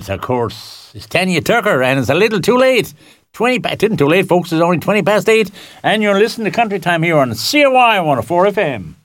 it's, of course, it's Tanya Tucker, and it's a little too late. It isn't too late, folks. It's only 20 past 8, and you're listening to Country Time here on COY 104 FM.